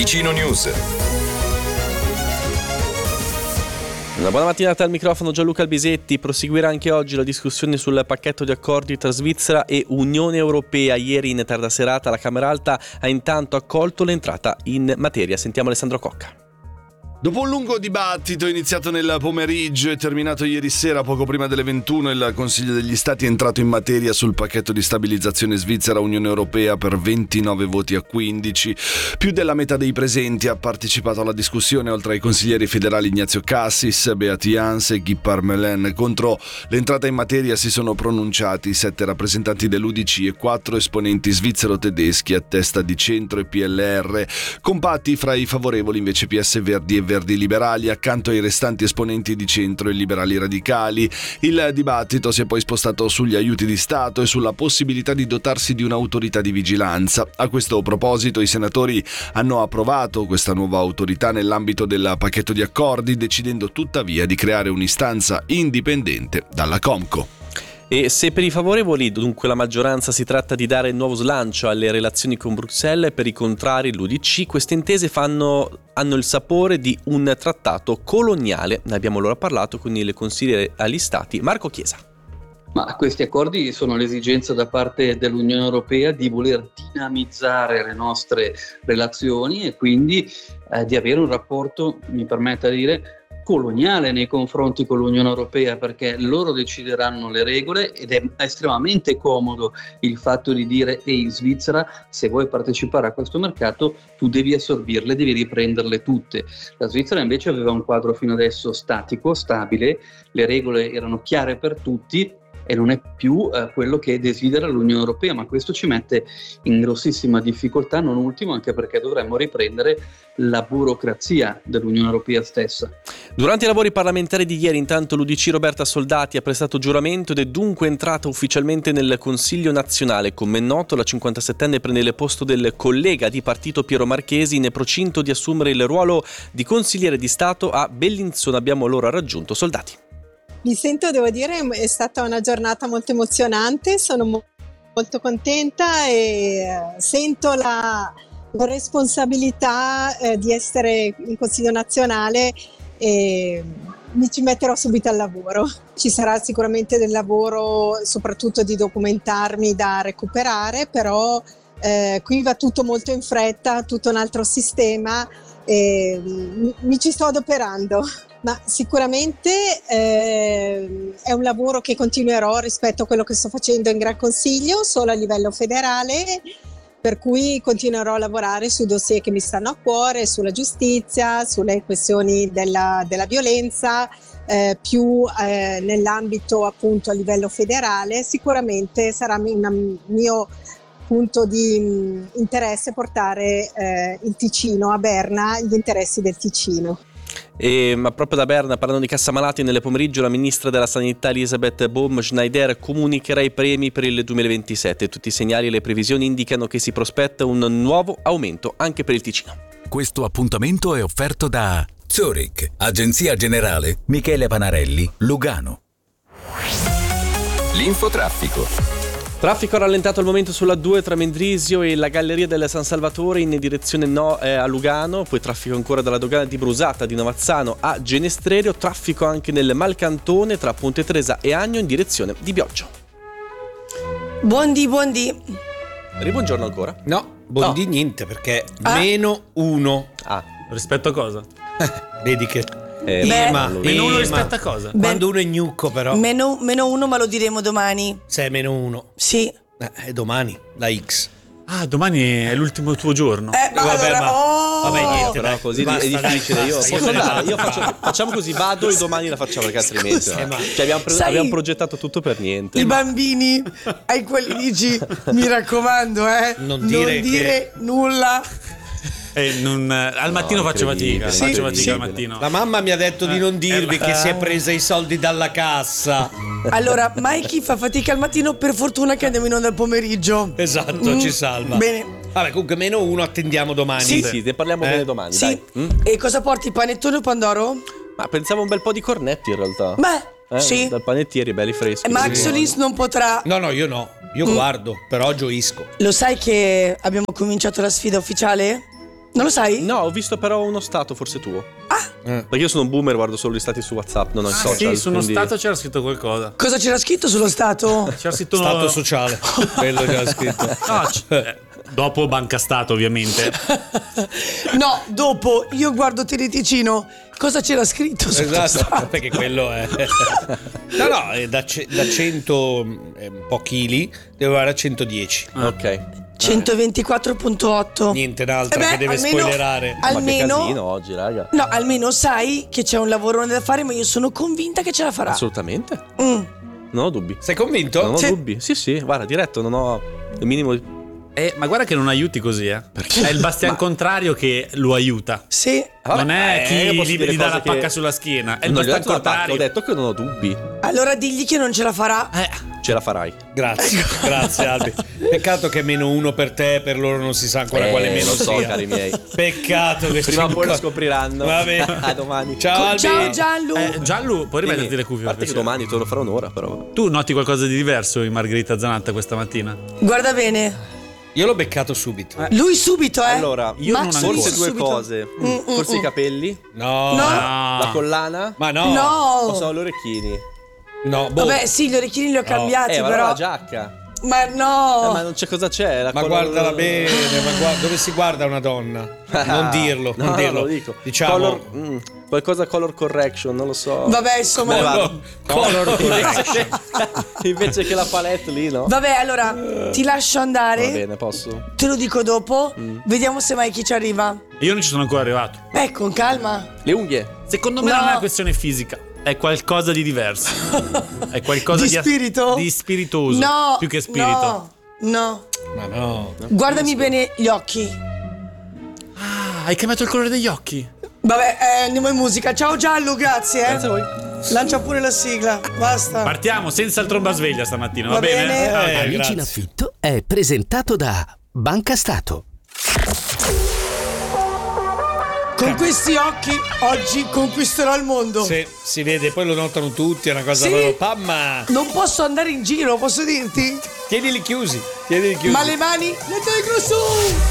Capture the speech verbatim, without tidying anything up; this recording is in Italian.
Ticino News. Una buona mattinata al microfono Gianluca Albisetti. Proseguirà anche oggi la discussione sul pacchetto di accordi tra Svizzera e Unione Europea. Ieri in tarda serata la Camera Alta ha intanto accolto l'entrata in materia. Sentiamo Alessandro Cocca. Dopo un lungo dibattito iniziato nel pomeriggio e terminato ieri sera poco prima delle ventuno, il Consiglio degli Stati è entrato in materia sul pacchetto di stabilizzazione Svizzera-Unione Europea per ventinove voti a quindici. Più della metà dei presenti ha partecipato alla discussione, oltre ai consiglieri federali Ignazio Cassis, Beat Jans e Guy Parmelin. Contro l'entrata in materia si sono pronunciati sette rappresentanti dell'U D C e quattro esponenti svizzero-tedeschi a testa di Centro e P L R. Compatti fra i favorevoli invece P S Verdi e Verdi Liberali, accanto ai restanti esponenti di Centro e Liberali Radicali. Il dibattito si è poi spostato sugli aiuti di Stato e sulla possibilità di dotarsi di un'autorità di vigilanza. A questo proposito i senatori hanno approvato questa nuova autorità nell'ambito del pacchetto di accordi, decidendo tuttavia di creare un'istanza indipendente dalla Comco. E se per i favorevoli dunque la maggioranza si tratta di dare nuovo slancio alle relazioni con Bruxelles, per i contrari l'U D C, queste intese fanno, hanno il sapore di un trattato coloniale. Ne abbiamo allora parlato con il consigliere agli Stati Marco Chiesa. Ma questi accordi sono l'esigenza da parte dell'Unione Europea di voler dinamizzare le nostre relazioni e quindi eh, di avere un rapporto, mi permetta di dire, coloniale nei confronti con l'Unione Europea, perché loro decideranno le regole ed è estremamente comodo il fatto di dire: ehi Svizzera, se vuoi partecipare a questo mercato tu devi assorbirle, devi riprenderle tutte. La Svizzera invece aveva un quadro fino adesso statico, stabile, le regole erano chiare per tutti e non è più eh, quello che desidera l'Unione Europea, ma questo ci mette in grossissima difficoltà, non ultimo anche perché dovremmo riprendere la burocrazia dell'Unione Europea stessa. Durante i lavori parlamentari di ieri intanto l'U D C Roberta Soldati ha prestato giuramento ed è dunque entrata ufficialmente nel Consiglio nazionale. Come è noto, la cinquantasettenne prende il posto del collega di partito Piero Marchesi, in procinto di assumere il ruolo di consigliere di Stato a Bellinzona. Abbiamo allora raggiunto Soldati. Mi sento, devo dire, è stata una giornata molto emozionante, sono mo- molto contenta e eh, sento la, la responsabilità eh, di essere in Consiglio nazionale e mi ci metterò subito al lavoro. Ci sarà sicuramente del lavoro, soprattutto di documentarmi da recuperare, però eh, qui va tutto molto in fretta, tutto un altro sistema e mi, mi ci sto adoperando. Ma sicuramente eh, è un lavoro che continuerò rispetto a quello che sto facendo in Gran Consiglio, solo a livello federale, per cui continuerò a lavorare sui dossier che mi stanno a cuore, sulla giustizia, sulle questioni della, della violenza, eh, più eh, nell'ambito appunto a livello federale. Sicuramente sarà un mio punto di mh, interesse portare eh, il Ticino a Berna, gli interessi del Ticino. E, ma proprio da Berna, parlando di cassa malati, nel pomeriggio la ministra della Sanità Elisabeth Baum-Schneider comunicherà i premi per il duemilaventisette. Tutti i segnali e le previsioni indicano che si prospetta un nuovo aumento anche per il Ticino. Questo appuntamento è offerto da Zurich, Agenzia Generale Michele Panarelli, Lugano. L'infotraffico. Traffico rallentato al momento sulla due tra Mendrisio e la Galleria del San Salvatore in direzione no eh, a Lugano, poi traffico ancora dalla dogana di Brusata di Novazzano a Genestrerio, traffico anche nel Malcantone tra Ponte Tresa e Agno in direzione di Bioggio. Buondì, buondì. Buongiorno ancora? No, buondì no. Niente, perché ah. meno uno. Ah, rispetto a cosa? Vedi che... Eh, Beh, ma, meno uno eh, rispetto a cosa? Quando uno è gnucco però. Meno, meno uno, ma lo diremo domani. Se è meno uno. Sì. Eh, è domani, la X. Ah, domani è l'ultimo tuo giorno. Eh, ma vabbè, allora, ma, oh! vabbè, niente, però dai, così basta, è difficile. dai, Io basta, posso io andare, ne io vado. faccio, facciamo così, vado e domani la facciamo, perché altrimenti Scusa, no. ma- Cioè, abbiamo, pre- Sai- abbiamo progettato tutto per niente. I bambini, ai quelli dici, mi raccomando, eh, Non dire dire nulla. Eh, non, al mattino No, faccio fatica, incredibile, faccio sì, fatica sì. al mattino. La mamma mi ha detto di non dirvi eh, che eh. si è presa i soldi dalla cassa. Allora, Mikey fa fatica al mattino, per fortuna che andiamo in onda al pomeriggio. Esatto, Mm, ci salva. Bene. Vabbè, comunque meno uno, attendiamo domani. Sì, sì, ne parliamo Eh? bene domani, Sì. dai. Mm? E cosa porti, panettone o pandoro? Ma pensavo un bel po' di cornetti in realtà. Beh, Eh, sì. Dal panettiere, belli freschi. E Maxolis non potrà. No, no, io no. Io Mm. guardo, però gioisco. Lo sai che abbiamo cominciato la sfida ufficiale? Non lo sai? No, ho visto però uno stato, forse tuo. Ah! Eh. Perché io sono un boomer, guardo solo gli stati su WhatsApp, non ho i social. Sì, su uno quindi- stato c'era scritto qualcosa. Cosa c'era scritto sullo stato? C'era scritto Stato sociale. Quello che ha scritto. No, c- eh, dopo Banca Stato, ovviamente. No, dopo io guardo Teleticino. Cosa c'era scritto sullo Esatto, stato? perché quello è. No, no, è da, ce- da cento e un po' chili devo arrivare a centodieci. Ok. centoventiquattro virgola otto. Niente un'altra Eh beh, che deve almeno- spoilerare. Ma che Almeno casino oggi, raga. No, almeno sai che c'è un lavoro da fare, ma io sono convinta che ce la farà. Assolutamente. Mm. Non ho dubbi. Sei convinto? Non ho Sì. dubbi. Sì, sì, guarda, diretto, non ho il minimo di... Eh, ma guarda che non aiuti così, eh. È il bastian contrario che lo aiuta. Sì. Vabbè, non è eh, chi io posso gli, dire gli dà cose la pacca che- sulla schiena. È il Non gli ho bastian detto la pacca, contrario. ho detto che non ho dubbi. Allora digli che non ce la farà. Eh, Ce la farai. Grazie, grazie Albi. Peccato che meno uno per te, per loro non si sa ancora Eh, quale meno lo so, sia. cari miei. Peccato che Prima o ci poi lo inco- scopriranno. Va bene. A domani. Ciao Albi. Ciao Gianlu. eh, Gianlu, puoi rimetterti le cuffie? A parte per che piacere? domani te lo farò un'ora, però. Tu noti qualcosa di diverso in Margherita Zanatta questa mattina? Guarda bene. Io l'ho beccato subito. Lui subito, eh. Allora, io non Max ancora. forse subito. due cose. Mm, mm, Forse mm. i capelli, No. No. la collana, Ma no. No. o sono gli orecchini. No, boh. Vabbè, sì, gli orecchini li ho cambiati, Eh, ma però. la giacca. Ma no. Eh, ma non c'è cosa c'è. La Ma color- guardala bene, ma guarda, dove si guarda una donna? Non dirlo, No, non no, dirlo. lo dico. Diciamo Color- mm, qualcosa color correction, non lo so. Vabbè, insomma. Me ne vado. Color correction. Invece che la palette lì, no? Vabbè, allora ti lascio andare. Va bene, posso? Te lo dico dopo. Mm. Vediamo se mai chi ci arriva. Io non ci sono ancora arrivato. Eh, con calma. Le unghie. Secondo me No. non è una questione fisica. È qualcosa di diverso. È qualcosa Di di, spirito? di spiritoso. No. Più che spirito. No. No. Ma no. Guardami bene gli occhi. Ah, hai cambiato il colore degli occhi. Vabbè, eh, andiamo in musica. Ciao Giallo, grazie. Eh. Grazie a voi. Lancia pure la sigla. Basta. Partiamo senza il tromba sveglia stamattina, va, Va bene? bene. Ah, Eh, ok. Amici grazie. in affitto è presentato da Banca Stato. Con questi occhi oggi conquisterò il mondo. Sì, si vede, poi lo notano tutti, è una cosa Sì. proprio pamma. Non posso andare in giro, posso dirti? Tienili chiusi, tienili chiusi. Ma le mani le tengo su.